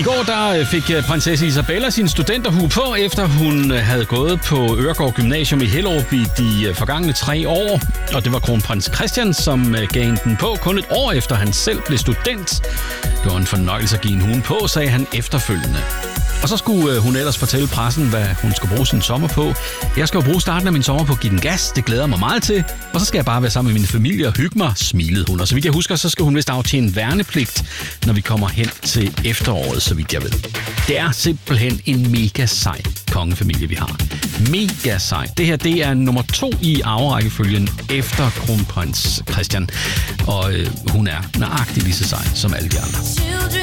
går der fik prinsesse Isabella sin studenterhue på, efter hun havde gået på Øregård Gymnasium i Hellerup i de forgangne 3 år. Og det var kronprins Christian, som gav hende den på kun et år efter han selv blev student. Det var en fornøjelse at give en hue på, sagde han efterfølgende. Og så skulle hun ellers fortælle pressen, hvad hun skal bruge sin sommer på. Jeg skal jo bruge starten af min sommer på at give den gas. Det glæder mig meget til. Og så skal jeg bare være sammen med min familie og hygge mig, smilede hun. Og så vidt jeg husker, så skal hun vist aftjene værnepligt, når vi kommer hen til efteråret, så vidt jeg ved. Det er simpelthen en mega sej kongefamilie, vi har. Mega sej. Det her, det er nummer 2 i arverækkefølgen efter kronprins Christian. Og hun er nøjagtig lige så sej som alle de andre.